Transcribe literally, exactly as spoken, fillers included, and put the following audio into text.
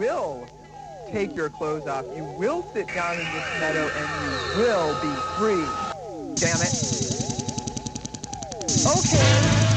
will take your clothes off. You will sit down in this meadow and you will be free. Damn it. Okay.